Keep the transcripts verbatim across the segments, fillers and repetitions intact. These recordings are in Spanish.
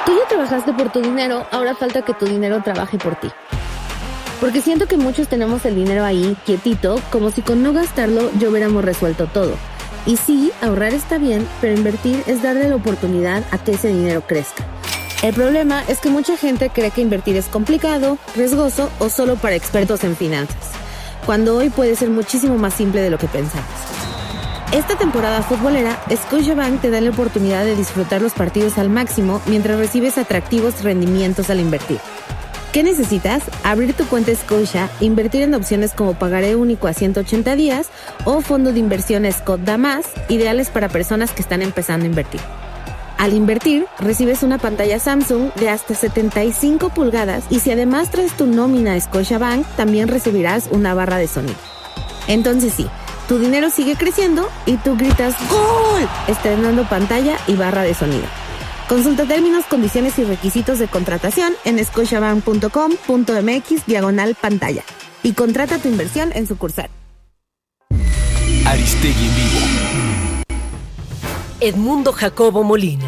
Tú ya trabajaste por tu dinero, ahora falta que tu dinero trabaje por ti. Porque siento que muchos tenemos el dinero ahí, quietito, como si con no gastarlo ya hubiéramos resuelto todo. Y sí, ahorrar está bien, pero invertir es darle la oportunidad a que ese dinero crezca. El problema es que mucha gente cree que invertir es complicado, riesgoso o solo para expertos en finanzas, cuando hoy puede ser muchísimo más simple de lo que pensamos. Esta temporada futbolera, Scotiabank te da la oportunidad de disfrutar los partidos al máximo mientras recibes atractivos rendimientos al invertir. ¿Qué necesitas? Abrir tu cuenta Scotia, invertir en opciones como pagaré único a ciento ochenta días o fondo de inversión Scott Da Más, ideales para personas que están empezando a invertir. Al invertir, recibes una pantalla Samsung de hasta setenta y cinco pulgadas y si además traes tu nómina a Scotiabank, también recibirás una barra de sonido. Entonces sí, tu dinero sigue creciendo y tú gritas ¡Gol!, estrenando pantalla y barra de sonido. Consulta términos, condiciones y requisitos de contratación en scotiabank punto com punto m x diagonal pantalla y contrata tu inversión en sucursal. Aristegui en vivo. Edmundo Jacobo Molina.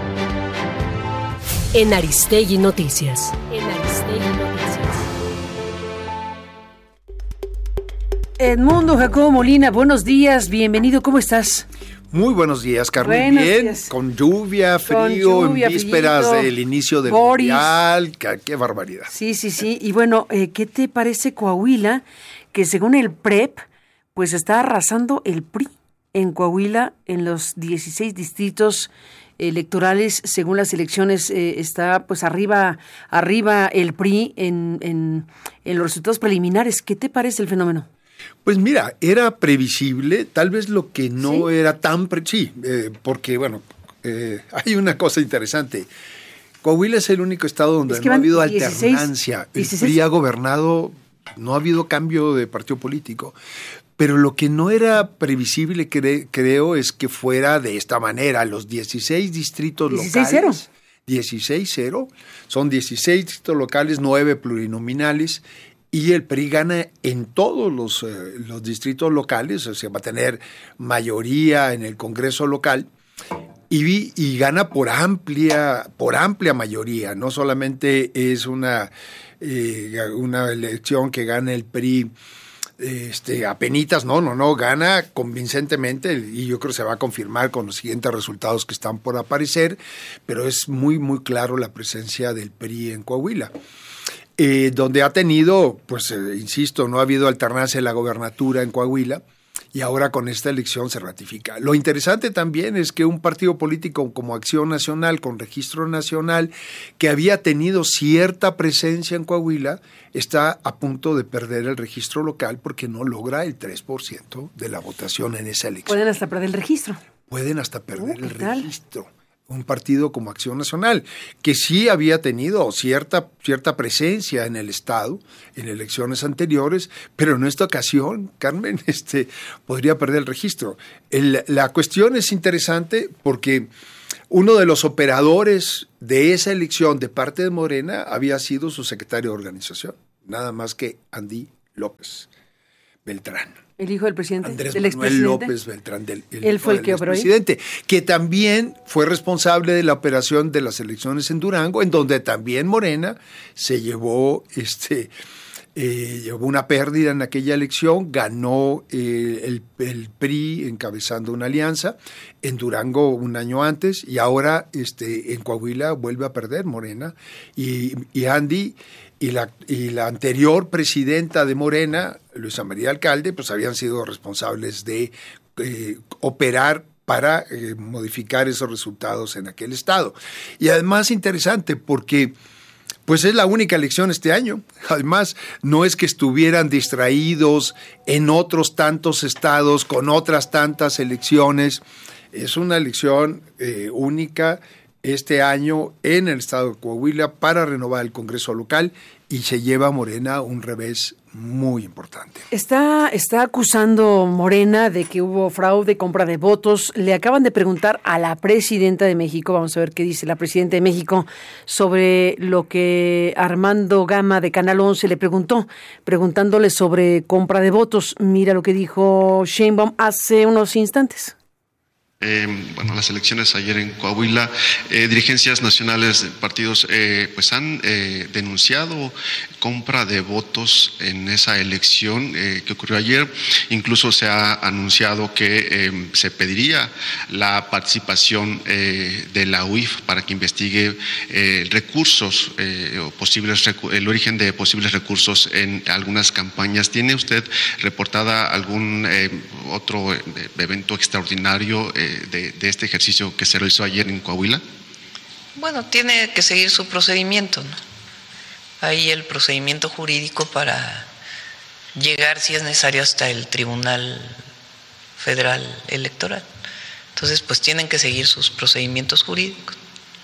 En Aristegui Noticias. En Aristegui Noticias. Edmundo Jacobo Molina, buenos días, bienvenido, ¿cómo estás? Muy buenos días, Carmen. Buenos Bien, días. con lluvia, frío, Con lluvia, en vísperas frillito, del inicio del Boris. Mundial. Qué, qué barbaridad. Sí, sí, sí. Y bueno, eh, ¿qué te parece Coahuila? Que según el P R E P, pues está arrasando el P R I en Coahuila en los dieciséis distritos electorales. Según las elecciones, eh, está pues arriba arriba el P R I en, en, en los resultados preliminares. ¿Qué te parece el fenómeno? Pues mira, era previsible, tal vez lo que no ¿Sí? era tan... Pre sí, eh, porque bueno, eh, hay una cosa interesante. Coahuila es el único estado donde Es que no ha van habido dieciséis, alternancia. El dieciséis. P R I ha gobernado, no ha habido cambio de partido político. Pero lo que no era previsible, cre creo, es que fuera de esta manera. Los dieciséis distritos dieciséis cero. locales... dieciséis cero. Son dieciséis distritos locales, nueve plurinominales. Y el P R I gana en todos los, eh, los distritos locales, o sea, va a tener mayoría en el Congreso local y, y gana por amplia, por amplia mayoría. No solamente es una, eh, una elección que gana el P R I este, apenitas, no, no, no, gana convincentemente y yo creo que se va a confirmar con los siguientes resultados que están por aparecer, pero es muy, muy claro la presencia del P R I en Coahuila. Eh, donde ha tenido, pues eh, insisto, no ha habido alternancia en la gobernatura en Coahuila y ahora con esta elección se ratifica. Lo interesante también es que un partido político como Acción Nacional, con registro nacional, que había tenido cierta presencia en Coahuila, está a punto de perder el registro local porque no logra el tres por ciento de la votación en esa elección. Pueden hasta perder el registro. Pueden hasta perder Uh, el ¿qué tal? registro. Un partido como Acción Nacional, que sí había tenido cierta, cierta presencia en el Estado en elecciones anteriores, pero en esta ocasión, Carmen, este, podría perder el registro. El, la cuestión es interesante porque uno de los operadores de esa elección de parte de Morena había sido su secretario de organización, nada más que Andy López Beltrán. El hijo del presidente, Andrés del Manuel expresidente. López Beltrán, del el Él fue el del que operó ahí. expresidente, que también fue responsable de la operación de las elecciones en Durango, en donde también Morena se llevó, este, eh, llevó una pérdida en aquella elección, ganó eh, el, el P R I encabezando una alianza en Durango un año antes y ahora este, en Coahuila vuelve a perder Morena y, y Andy y la, y la anterior presidenta de Morena, Luisa María Alcalde, pues habían sido responsables de eh, operar para eh, modificar esos resultados en aquel estado. Y además interesante porque pues es la única elección este año. Además, no es que estuvieran distraídos en otros tantos estados con otras tantas elecciones. Es una elección eh, única este año en el estado de Coahuila para renovar el Congreso local y se lleva a Morena un revés muy importante. Está, está acusando Morena de que hubo fraude, compra de votos. Le acaban de preguntar a la presidenta de México, vamos a ver qué dice la presidenta de México sobre lo que Armando Gama de Canal once le preguntó, preguntándole sobre compra de votos. Mira lo que dijo Sheinbaum hace unos instantes. Eh, bueno, las elecciones ayer en Coahuila, eh, dirigencias nacionales de partidos eh, pues han eh, denunciado compra de votos en esa elección eh, que ocurrió ayer. Incluso se ha anunciado que eh, se pediría la participación eh, de la U I F para que investigue eh, recursos eh, o posibles recu- el origen de posibles recursos en algunas campañas. ¿Tiene usted reportada algún eh, otro eh, evento extraordinario eh, De, de este ejercicio que se realizó ayer en Coahuila? Bueno, tiene que seguir su procedimiento, ¿no? Hay el procedimiento jurídico para llegar, si es necesario, hasta el Tribunal Federal Electoral. Entonces, pues tienen que seguir sus procedimientos jurídicos.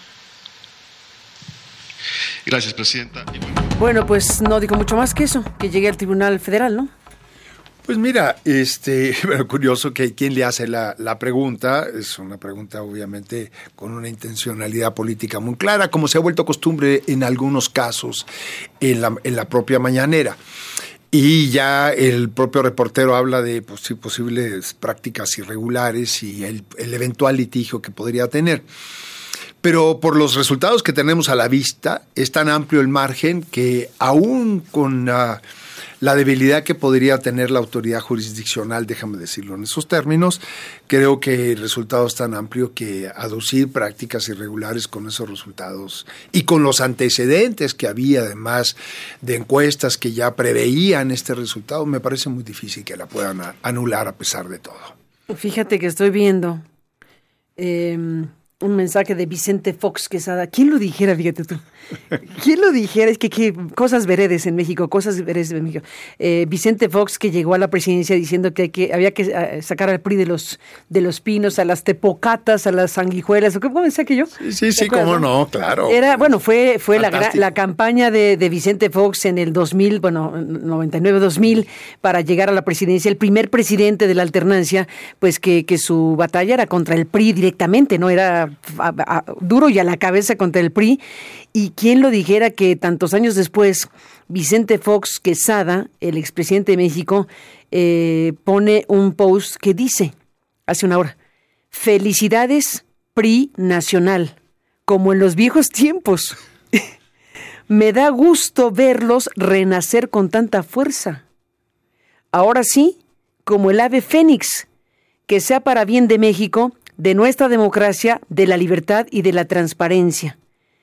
Gracias, presidenta. Bueno, pues no digo mucho más que eso, que llegue al Tribunal Federal, ¿no? Pues mira, este, bueno, curioso que quien le hace la, la pregunta, es una pregunta obviamente con una intencionalidad política muy clara, como se ha vuelto costumbre en algunos casos en la, en la propia mañanera. Y ya el propio reportero habla de pues, sí, posibles prácticas irregulares y el, el eventual litigio que podría tener. Pero por los resultados que tenemos a la vista, es tan amplio el margen que aún con uh, la debilidad que podría tener la autoridad jurisdiccional, déjame decirlo en esos términos, creo que el resultado es tan amplio que aducir prácticas irregulares con esos resultados y con los antecedentes que había además de encuestas que ya preveían este resultado, me parece muy difícil que la puedan anular a pesar de todo. Fíjate que estoy viendo eh, un mensaje de Vicente Fox Quesada. ¿Quién lo dijera? Fíjate tú. ¿Quién lo dijera? Es que, que cosas veredes en México, cosas veredes en México. Eh, Vicente Fox, que llegó a la presidencia diciendo que, hay que había que uh, sacar al P R I de los de los pinos, a las tepocatas, a las sanguijuelas. ¿Cómo decía que yo? Sí, sí, sí cómo no, claro. Era, bueno, fue fue la, la campaña de, de Vicente Fox en el dos mil, bueno, noventa y nueve dos mil, para llegar a la presidencia. El primer presidente de la alternancia, pues que, que su batalla era contra el P R I directamente, ¿no? Era a, a, duro y a la cabeza contra el P R I. Y quién lo dijera que tantos años después, Vicente Fox Quesada, el expresidente de México, eh, pone un post que dice, hace una hora, felicidades P R I nacional, como en los viejos tiempos. Me da gusto verlos renacer con tanta fuerza. Ahora sí, como el ave fénix, que sea para bien de México, de nuestra democracia, de la libertad y de la transparencia.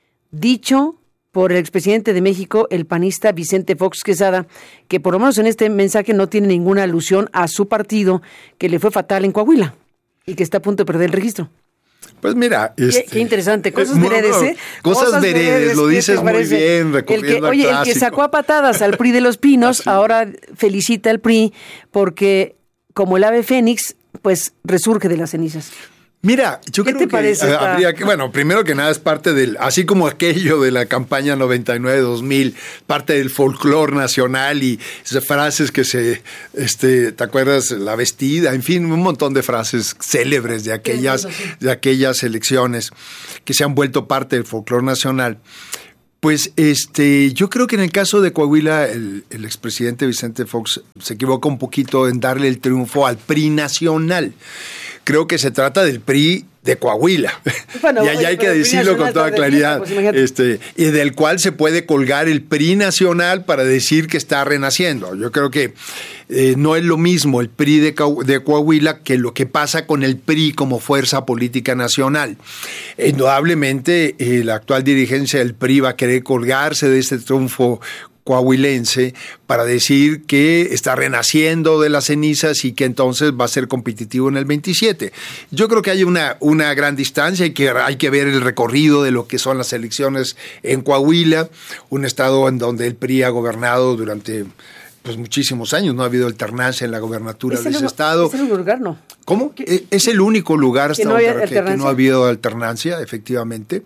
Dicho por el expresidente de México, el panista Vicente Fox Quesada, que por lo menos en este mensaje no tiene ninguna alusión a su partido, que le fue fatal en Coahuila y que está a punto de perder el registro. Pues mira, este, qué, qué interesante, cosas veredes, ¿eh? Cosas, cosas veredes, veredes, lo dices muy bien, recurriendo el que, Oye, al el que sacó a patadas al P R I de los Pinos, Así. ahora felicita al P R I porque, como el ave fénix, pues resurge de las cenizas. Mira, yo ¿Qué creo te que parece esta... habría que, bueno, primero que nada es parte del, así como aquello de la campaña noventa y nueve dos mil, parte del folclore nacional y esas frases que se, este, ¿te acuerdas? La vestida, en fin, un montón de frases célebres de aquellas, sí, sí, sí. de aquellas elecciones que se han vuelto parte del folclore nacional. Pues este, yo creo que en el caso de Coahuila, el, el expresidente Vicente Fox se equivoca un poquito en darle el triunfo al P R I nacional. Creo que se trata del P R I de Coahuila. Bueno, y allá hay que decirlo con toda claridad. Pues, este, y del cual se puede colgar el P R I nacional para decir que está renaciendo. Yo creo que eh, no es lo mismo el P R I de, de Coahuila que lo que pasa con el P R I como fuerza política nacional. Indudablemente, eh, la actual dirigencia del P R I va a querer colgarse de este triunfo coahuilense para decir que está renaciendo de las cenizas y que entonces va a ser competitivo en el veintisiete. Yo creo que hay una, una gran distancia y que hay que ver el recorrido de lo que son las elecciones en Coahuila, un estado en donde el P R I ha gobernado durante pues muchísimos años, no ha habido alternancia en la gobernatura de ese no, estado. Es el único lugar, ¿no? ¿Cómo? ¿Qué? Es el único lugar hasta que no, ahora que, que no ha habido alternancia, efectivamente.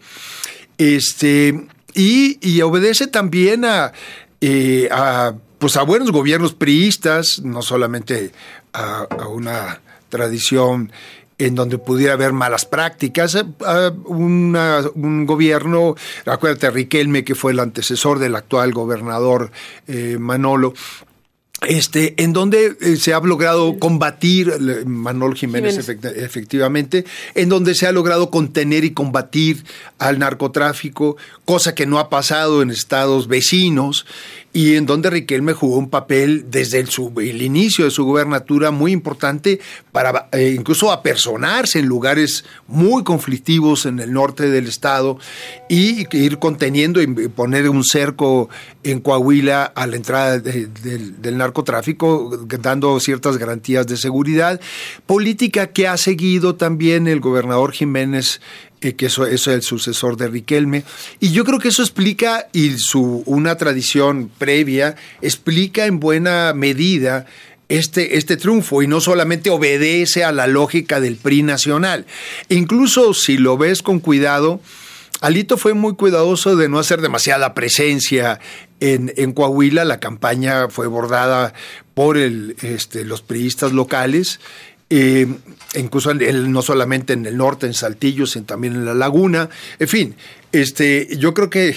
Este, y, y obedece también a Eh, a, pues a buenos gobiernos priistas, no solamente a, a una tradición en donde pudiera haber malas prácticas, a, a una, un gobierno, acuérdate Riquelme, que fue el antecesor del actual gobernador eh, Manolo, Este, en donde eh, se ha logrado combatir, Manolo Jiménez, Jiménez. Efect, efectivamente, en donde se ha logrado contener y combatir al narcotráfico, cosa que no ha pasado en estados vecinos, y en donde Riquelme jugó un papel desde el, su, el inicio de su gubernatura muy importante para eh, incluso apersonarse en lugares muy conflictivos en el norte del estado y ir conteniendo y poner un cerco en Coahuila a la entrada de, de, del narcotráfico, dando ciertas garantías de seguridad, política que ha seguido también el gobernador Jiménez, Eh, que eso, eso es el sucesor de Riquelme, y yo creo que eso explica, y su una tradición previa, explica en buena medida este, este triunfo, y no solamente obedece a la lógica del P R I nacional. Incluso si lo ves con cuidado, Alito fue muy cuidadoso de no hacer demasiada presencia en, en Coahuila. La campaña fue bordada por el, este, los priistas locales, Eh, incluso en, no solamente en el norte, en Saltillo, sino también en La Laguna. En fin, este, yo creo que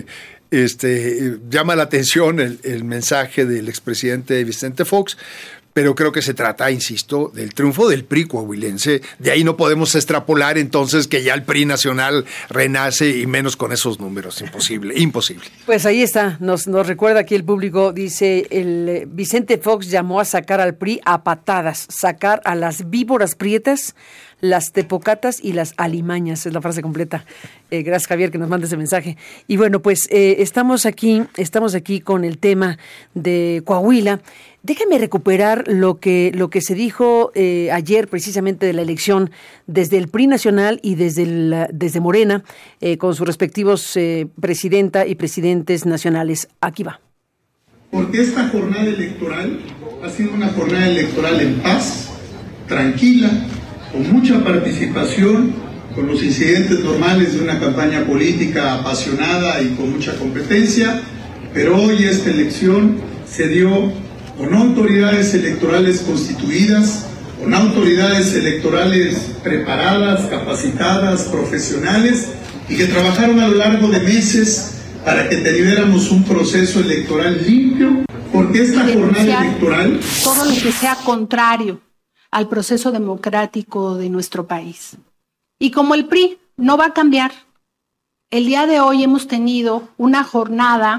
este, llama la atención el, el mensaje del expresidente Vicente Fox, pero creo que se trata, insisto, del triunfo del P R I coahuilense. De ahí no podemos extrapolar entonces que ya el P R I nacional renace, y menos con esos números. Imposible, imposible. Pues ahí está, nos, nos recuerda aquí el público, dice, el Vicente Fox llamó a sacar al P R I a patadas, sacar a las víboras prietas, las tepocatas y las alimañas, es la frase completa. Eh, gracias, Javier, que nos manda ese mensaje. Y bueno, pues eh, estamos aquí, estamos aquí con el tema de Coahuila. Déjame recuperar lo que lo que se dijo eh, ayer precisamente de la elección desde el P R I nacional y desde el, desde Morena, eh, con sus respectivos eh, presidenta y presidentes nacionales. Aquí va. Porque esta jornada electoral ha sido una jornada electoral en paz, tranquila, con mucha participación, con los incidentes normales de una campaña política apasionada y con mucha competencia, pero hoy esta elección se dio con autoridades electorales constituidas, con autoridades electorales preparadas, capacitadas, profesionales, y que trabajaron a lo largo de meses para que tuviéramos un proceso electoral limpio, porque esta jornada electoral... Todo lo que sea contrario al proceso democrático de nuestro país. Y como el P R I no va a cambiar, el día de hoy hemos tenido una jornada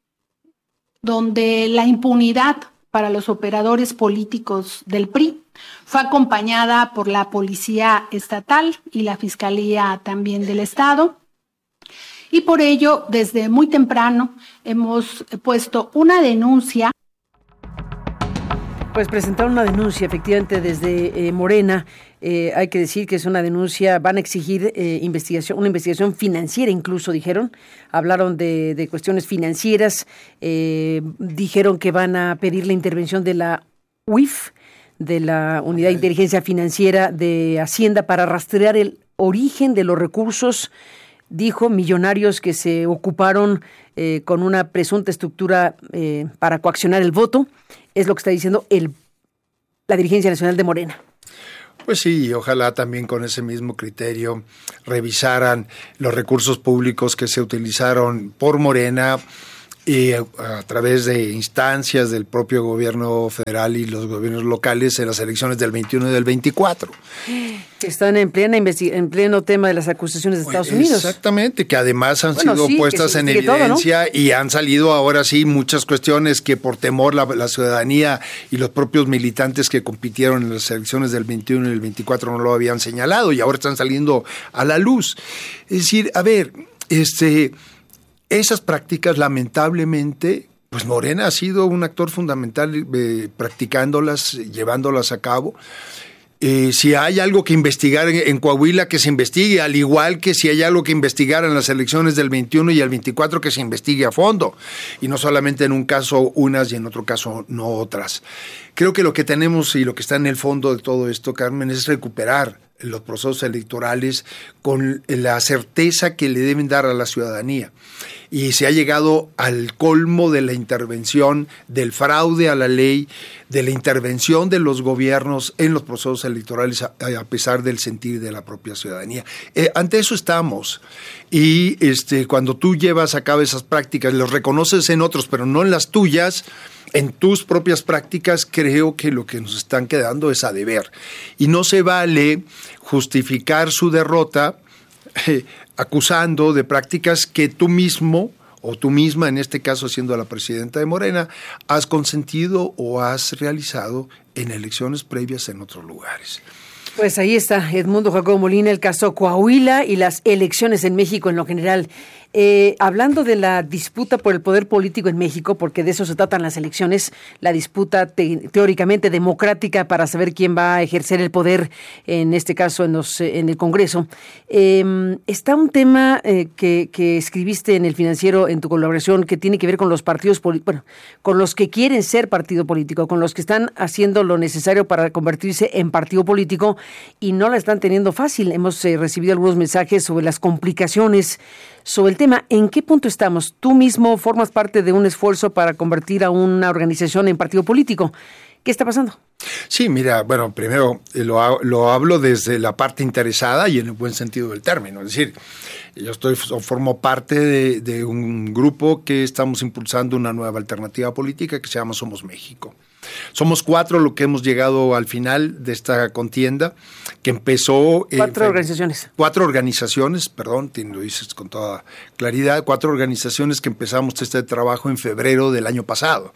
donde la impunidad para los operadores políticos del P R I fue acompañada por la Policía Estatal y la Fiscalía también del Estado. Y por ello, desde muy temprano, hemos puesto una denuncia. Pues presentaron una denuncia, efectivamente, desde eh, Morena. Eh, hay que decir que es una denuncia, van a exigir eh, investigación, una investigación financiera incluso, dijeron. Hablaron de, de cuestiones financieras, eh, dijeron que van a pedir la intervención de la U I F, de la Unidad de Inteligencia Financiera de Hacienda, para rastrear el origen de los recursos, dijo, millonarios que se ocuparon eh, con una presunta estructura eh, para coaccionar el voto. Es lo que está diciendo el, la dirigencia nacional de Morena. Pues sí, ojalá también con ese mismo criterio revisaran los recursos públicos que se utilizaron por Morena y a, a través de instancias del propio gobierno federal y los gobiernos locales en las elecciones del veintiuno y del veinticuatro. Que están en plena investi- en pleno tema de las acusaciones de Estados pues, Unidos. Exactamente, que además han bueno, sido sí, puestas en evidencia, todo, ¿no? Y han salido ahora sí muchas cuestiones que por temor la, la ciudadanía y los propios militantes que compitieron en las elecciones del veintiuno y el veinticuatro no lo habían señalado y ahora están saliendo a la luz. Es decir, a ver, este... esas prácticas, lamentablemente, pues Morena ha sido un actor fundamental eh, practicándolas, llevándolas a cabo. Eh, si hay algo que investigar en, en Coahuila, que se investigue, al igual que si hay algo que investigar en las elecciones del veintiuno y el veinticuatro, que se investigue a fondo. Y no solamente en un caso unas y en otro caso no otras. Creo que lo que tenemos y lo que está en el fondo de todo esto, Carmen, es recuperar los procesos electorales con la certeza que le deben dar a la ciudadanía. Y se ha llegado al colmo de la intervención, del fraude a la ley, de la intervención de los gobiernos en los procesos electorales a, a pesar del sentir de la propia ciudadanía. Eh, ante eso estamos. Y este, cuando tú llevas a cabo esas prácticas, los reconoces en otros, pero no en las tuyas, en tus propias prácticas, creo que lo que nos están quedando es a deber. Y no se vale justificar su derrota eh, acusando de prácticas que tú mismo, o tú misma, en este caso siendo la presidenta de Morena, has consentido o has realizado en elecciones previas en otros lugares. Pues ahí está Edmundo Jacobo Molina, el caso Coahuila y las elecciones en México en lo general. Eh, hablando de la disputa por el poder político en México, porque de eso se tratan las elecciones, la disputa te- teóricamente democrática para saber quién va a ejercer el poder, en este caso en, los, en el Congreso, eh, está un tema eh, que, que escribiste en El Financiero en tu colaboración que tiene que ver con los partidos políticos, bueno, con los que quieren ser partido político, con los que están haciendo lo necesario para convertirse en partido político y no la están teniendo fácil. Hemos eh, recibido algunos mensajes sobre las complicaciones sobre el tema. ¿En qué punto estamos? Tú mismo formas parte de un esfuerzo para convertir a una organización en partido político. ¿Qué está pasando? Sí, mira, bueno, primero eh, lo, lo hablo desde la parte interesada y en el buen sentido del término. Es decir, yo estoy formo parte de, de un grupo que estamos impulsando una nueva alternativa política que se llama Somos México. Somos cuatro lo que hemos llegado al final de esta contienda, que empezó... Cuatro eh, organizaciones. Cuatro organizaciones, perdón, lo dices con toda claridad, cuatro organizaciones que empezamos este trabajo en febrero del año pasado.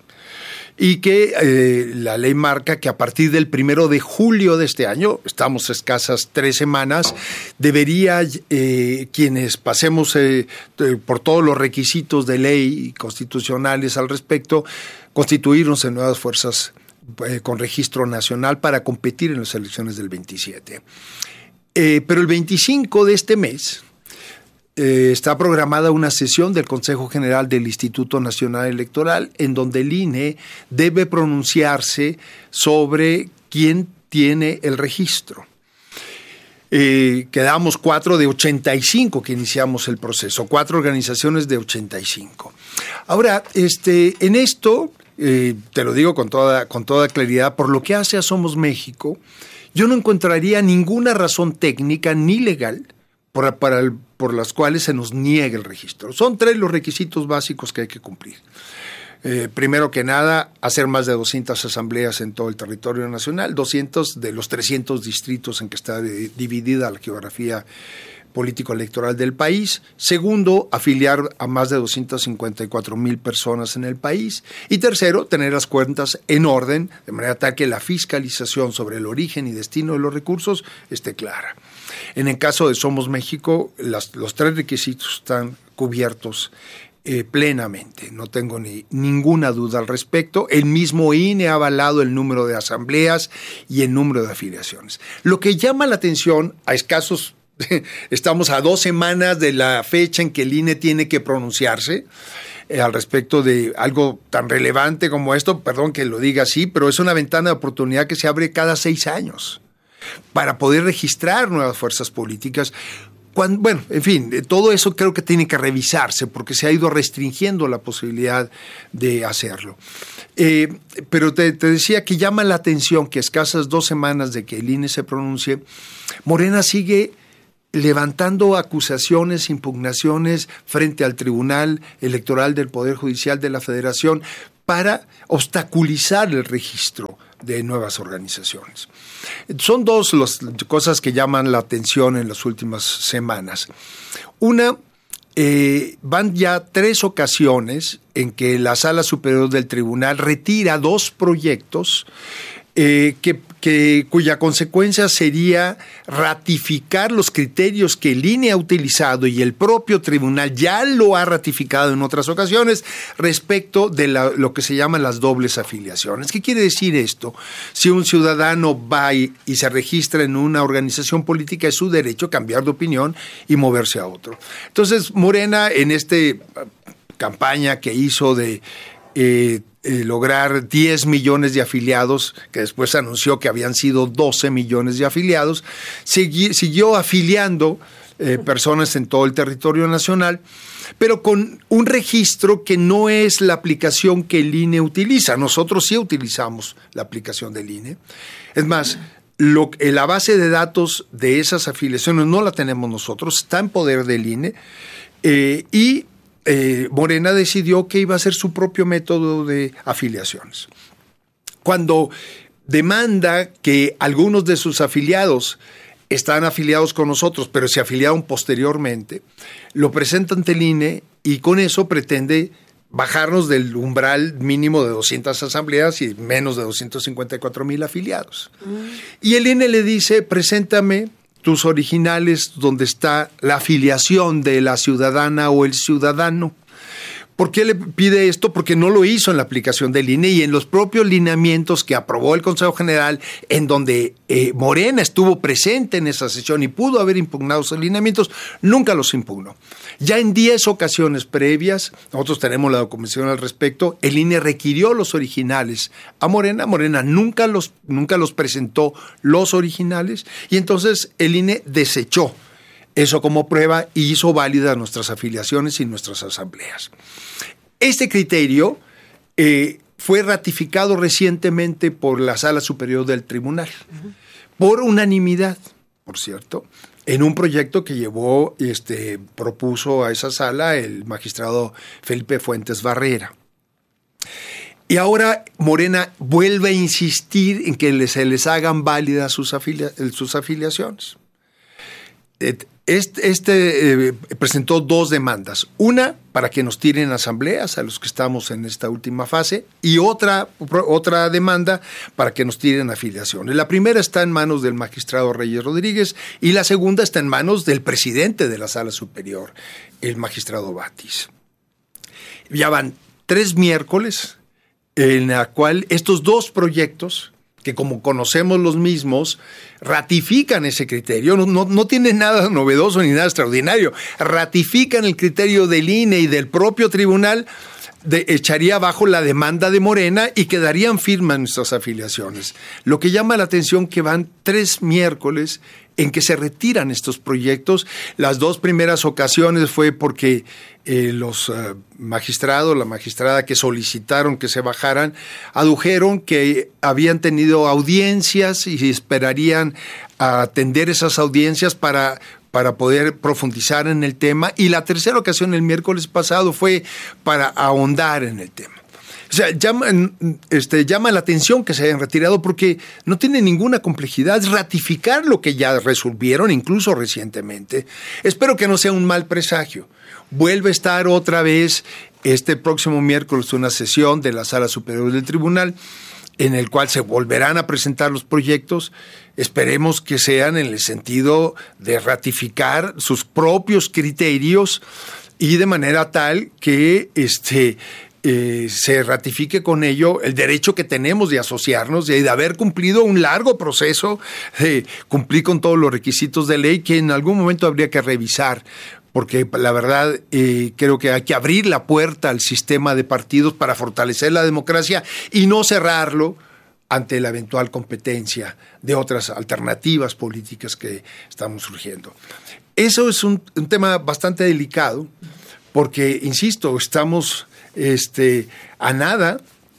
Y que eh, la ley marca que a partir del primero de julio de este año, estamos escasas tres semanas, debería eh, quienes pasemos eh, por todos los requisitos de ley constitucionales al respecto, constituirnos en nuevas fuerzas eh, con registro nacional para competir en las elecciones del veintisiete. Eh, pero el veinticinco de este mes eh, está programada una sesión del Consejo General del Instituto Nacional Electoral en donde el I N E debe pronunciarse sobre quién tiene el registro. Eh, quedamos cuatro de ochenta y cinco que iniciamos el proceso, cuatro organizaciones de ochenta y cinco. Ahora, este, en esto, eh, te lo digo con toda, con toda claridad, por lo que hace a Somos México, yo no encontraría ninguna razón técnica ni legal por, para el, por las cuales se nos niegue el registro. Son tres los requisitos básicos que hay que cumplir. Eh, primero que nada, hacer más de doscientas asambleas en todo el territorio nacional, doscientos de los trescientos distritos en que está de, dividida la geografía político-electoral del país. Segundo, afiliar a más de doscientas cincuenta y cuatro mil personas en el país. Y tercero, tener las cuentas en orden, de manera tal que la fiscalización sobre el origen y destino de los recursos esté clara. En el caso de Somos México, las, los tres requisitos están cubiertos Eh, plenamente, no tengo ni ninguna duda al respecto. El mismo I N E ha avalado el número de asambleas y el número de afiliaciones. Lo que llama la atención a escasos, estamos a dos semanas de la fecha en que el I N E tiene que pronunciarse eh, al respecto de algo tan relevante como esto, perdón que lo diga así, pero es una ventana de oportunidad que se abre cada seis años para poder registrar nuevas fuerzas políticas. Cuando, bueno, en fin, todo eso creo que tiene que revisarse porque se ha ido restringiendo la posibilidad de hacerlo. Eh, pero te, te decía que llama la atención que a escasas dos semanas de que el I N E se pronuncie, Morena sigue levantando acusaciones, impugnaciones frente al Tribunal Electoral del Poder Judicial de la Federación para obstaculizar el registro de nuevas organizaciones. Son dos las cosas que llaman la atención en las últimas semanas. Una, eh, van ya tres ocasiones en que la Sala Superior del Tribunal retira dos proyectos eh, que, que, cuya consecuencia sería ratificar los criterios que el I N E ha utilizado y el propio tribunal ya lo ha ratificado en otras ocasiones respecto de la, lo que se llaman las dobles afiliaciones. ¿Qué quiere decir esto? Si un ciudadano va y, y se registra en una organización política, es su derecho cambiar de opinión y moverse a otro. Entonces, Morena, en esta campaña que hizo de eh, Eh, lograr diez millones de afiliados, que después anunció que habían sido doce millones de afiliados, segui- siguió afiliando eh, personas en todo el territorio nacional, pero con un registro que no es la aplicación que el I N E utiliza. Nosotros sí utilizamos la aplicación del I N E. Es más, lo, la base de datos de esas afiliaciones no la tenemos nosotros, está en poder del I N E, eh, y eh, Morena decidió que iba a ser su propio método de afiliaciones. Cuando demanda que algunos de sus afiliados están afiliados con nosotros, pero se afiliaron posteriormente, lo presenta ante el I N E y con eso pretende bajarnos del umbral mínimo de doscientas asambleas y menos de doscientos cincuenta y cuatro mil afiliados. Mm. Y el I N E le dice, preséntame tus originales donde está la afiliación de la ciudadana o el ciudadano. ¿Por qué le pide esto? Porque no lo hizo en la aplicación del I N E y en los propios lineamientos que aprobó el Consejo General, en donde eh, Morena estuvo presente en esa sesión y pudo haber impugnado esos lineamientos, nunca los impugnó. Ya en diez ocasiones previas, nosotros tenemos la documentación al respecto, el I N E requirió los originales a Morena, Morena nunca los, nunca los presentó los originales y entonces el I N E desechó eso como prueba y hizo válidas nuestras afiliaciones y nuestras asambleas. Este criterio eh, fue ratificado recientemente por la Sala Superior del Tribunal, uh-huh. por unanimidad, por cierto, en un proyecto que llevó, este, propuso a esa sala el magistrado Felipe Fuentes Barrera. Y ahora Morena vuelve a insistir en que se les hagan válidas sus, afilia- sus afiliaciones. Este, este eh, presentó dos demandas, una para que nos tiren asambleas a los que estamos en esta última fase y otra, otra demanda para que nos tiren afiliaciones. La primera está en manos del magistrado Reyes Rodríguez y la segunda está en manos del presidente de la Sala Superior, el magistrado Batis. Ya van tres miércoles en la cual estos dos proyectos, que como conocemos los mismos, ratifican ese criterio, no, no, no tiene nada novedoso ni nada extraordinario, ratifican el criterio del I N E y del propio tribunal, de, echaría abajo la demanda de Morena y quedarían firmes nuestras afiliaciones. Lo que llama la atención que van tres miércoles en que se retiran estos proyectos. Las dos primeras ocasiones fue porque eh, los uh, magistrados, la magistrada que solicitaron que se bajaran, adujeron que habían tenido audiencias y esperarían a atender esas audiencias para para poder profundizar en el tema. Y la tercera ocasión, el miércoles pasado, fue para ahondar en el tema. O sea, llama, este, llama la atención que se hayan retirado porque no tiene ninguna complejidad. Es ratificar lo que ya resolvieron, incluso recientemente. Espero que no sea un mal presagio. Vuelve a estar otra vez este próximo miércoles una sesión de la Sala Superior del Tribunal en el cual se volverán a presentar los proyectos. Esperemos que sean en el sentido de ratificar sus propios criterios y de manera tal que este, eh, se ratifique con ello el derecho que tenemos de asociarnos y de haber cumplido un largo proceso, de cumplir con todos los requisitos de ley que en algún momento habría que revisar. Porque la verdad eh, creo que hay que abrir la puerta al sistema de partidos para fortalecer la democracia y no cerrarlo ante la eventual competencia de otras alternativas políticas que estamos surgiendo. Eso es un, un tema bastante delicado porque, insisto, estamos este, a nada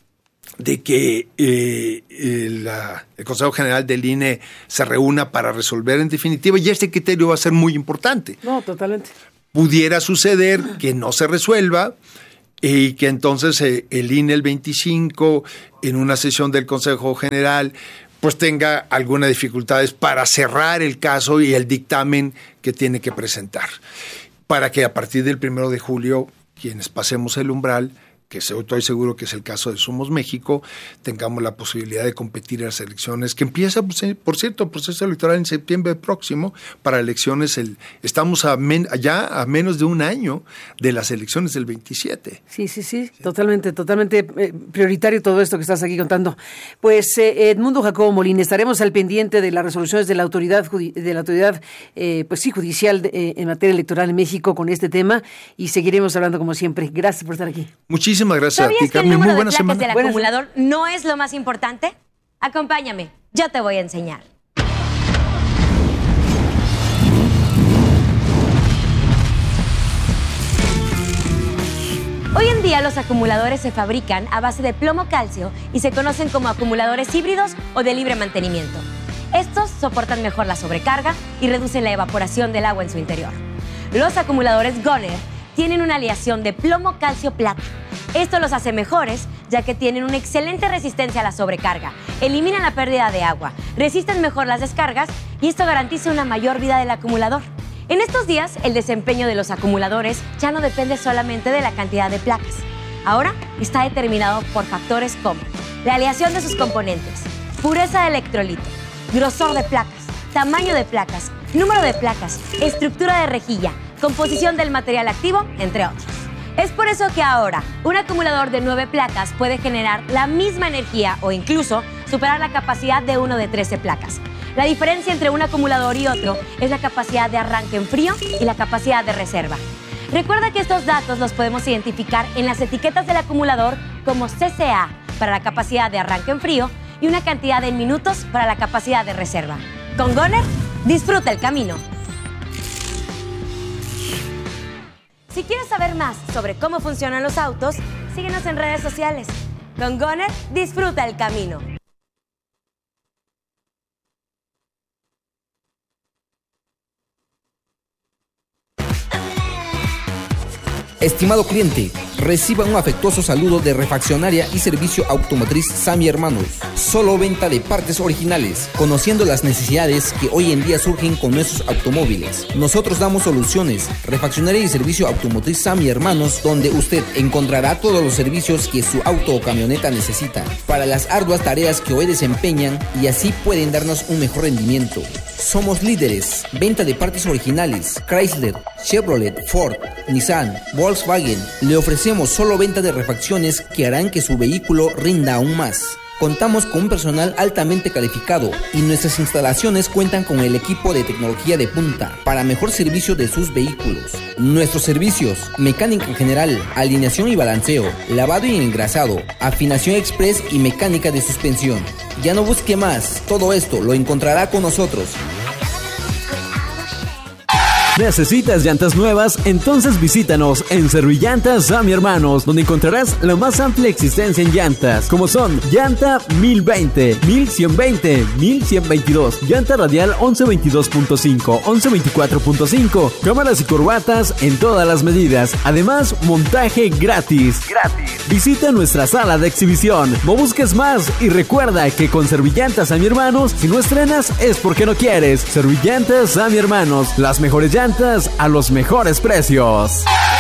de que eh, el, el Consejo General del I N E se reúna para resolver en definitiva, y este criterio va a ser muy importante. No, totalmente. Pudiera suceder que no se resuelva y que entonces eh, el I N E el veinticinco, en una sesión del Consejo General, pues tenga algunas dificultades para cerrar el caso y el dictamen que tiene que presentar, para que a partir del primero de julio, quienes pasemos el umbral, que estoy seguro que es el caso de Somos México, tengamos la posibilidad de competir en las elecciones, que empieza, por cierto, el proceso electoral en septiembre próximo, para elecciones, el, estamos a men, ya a menos de un año de las elecciones del veintisiete. Sí, sí, sí, sí. totalmente, totalmente eh, prioritario todo esto que estás aquí contando. Pues eh, Edmundo Jacobo Molina, estaremos al pendiente de las resoluciones de la autoridad, de la autoridad eh, pues sí, judicial de, eh, en materia electoral en México con este tema y seguiremos hablando como siempre. Gracias por estar aquí. Muchísimas Muchísimas gracias a ti, ¿Sabías que el Carmen. número Muy buena de placas semana. del Buenas acumulador no es lo más importante? Acompáñame, yo te voy a enseñar. Hoy en día los acumuladores se fabrican a base de plomo-calcio y se conocen como acumuladores híbridos o de libre mantenimiento. Estos soportan mejor la sobrecarga y reducen la evaporación del agua en su interior. Los acumuladores Goner tienen una aleación de plomo, calcio, plata. Esto los hace mejores, ya que tienen una excelente resistencia a la sobrecarga, eliminan la pérdida de agua, resisten mejor las descargas y esto garantiza una mayor vida del acumulador. En estos días, el desempeño de los acumuladores ya no depende solamente de la cantidad de placas. Ahora está determinado por factores como la aleación de sus componentes, pureza de electrolito, grosor de placas, tamaño de placas, número de placas, estructura de rejilla, composición del material activo, entre otros. Es por eso que ahora un acumulador de nueve placas puede generar la misma energía o incluso superar la capacidad de uno de trece placas. La diferencia entre un acumulador y otro es la capacidad de arranque en frío y la capacidad de reserva. Recuerda que estos datos los podemos identificar en las etiquetas del acumulador como C C A para la capacidad de arranque en frío y una cantidad en minutos para la capacidad de reserva. Con Goner, disfruta el camino. Si quieres saber más sobre cómo funcionan los autos, síguenos en redes sociales. Con Goner, disfruta el camino. Estimado cliente, reciba un afectuoso saludo de Refaccionaria y Servicio Automotriz Sami Hermanos. Solo venta de partes originales, conociendo las necesidades que hoy en día surgen con nuestros automóviles. Nosotros damos soluciones. Refaccionaria y Servicio Automotriz Sami Hermanos, donde usted encontrará todos los servicios que su auto o camioneta necesita para las arduas tareas que hoy desempeñan y así pueden darnos un mejor rendimiento. Somos líderes, venta de partes originales, Chrysler, Chevrolet, Ford, Nissan, Volkswagen. Le ofrecemos solo venta de refacciones que harán que su vehículo rinda aún más. Contamos con un personal altamente calificado y nuestras instalaciones cuentan con el equipo de tecnología de punta para mejor servicio de sus vehículos. Nuestros servicios: mecánica general, alineación y balanceo, lavado y engrasado, afinación express y mecánica de suspensión. Ya no busque más, todo esto lo encontrará con nosotros. ¿Necesitas llantas nuevas? Entonces visítanos en Servillantas Sami Hermanos, donde encontrarás la más amplia existencia en llantas, como son llanta mil veinte, mil ciento veinte, mil ciento veintidós, llanta radial once veintidós punto cinco, once veinticuatro punto cinco, cámaras y curvatas en todas las medidas. Además, montaje gratis. Gratis. Visita nuestra sala de exhibición. No busques más y recuerda que con Servillantas Sami Hermanos, si no estrenas es porque no quieres. Servillantas Sami Hermanos, las mejores llantas a los mejores precios.